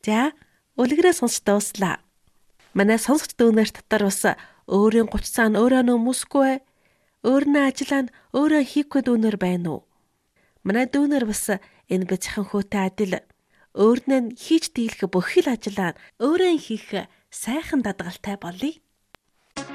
За, үлгэрээ сонсч дууслаа. Манай сонсогч дүүнер дотор бас өөрийн 30 цаа нь өөрөө нөмөсгүй, өөрнөө ажиллаа нь өөрөө хийхгүй дүүнер байна уу? Манай дүүнер бас энэ бяцхан хөөтэй адил өөрнөө нь хийж дийлэх бүх л ажиллаа нь өөрөө хийх сайхан дадгалтай болъё.